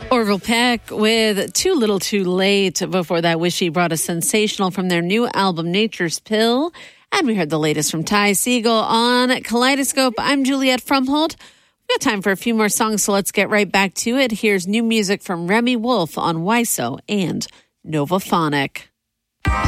Orville Peck with Too Little Too Late. Before that, Wishy brought a sensational from their new album, Nature's Pill. And we heard the latest from Ty Siegel on Kaleidoscope. I'm Juliette Frumhold. We've got time for a few more songs, so let's get right back to it. Here's new music from Remy Wolf on Wiseau and Novaphonic.